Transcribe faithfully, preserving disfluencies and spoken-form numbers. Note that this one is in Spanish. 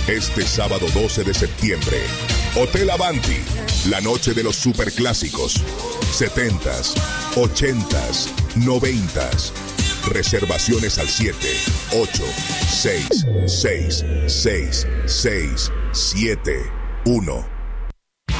Este sábado doce de septiembre, Hotel Avanti, la noche de los superclásicos, setentas, ochentas, noventas. Reservaciones al siete ocho seis seis seis seis siete uno.